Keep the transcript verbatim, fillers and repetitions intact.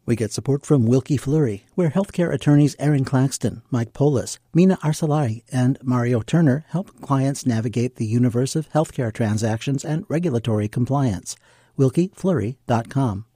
We get support from Wilkie Fleury, where healthcare attorneys Aaron Claxton, Mike Polis, Mina Arsalari, and Mario Turner help clients navigate the universe of healthcare transactions and regulatory compliance. wilkie fleury dot com.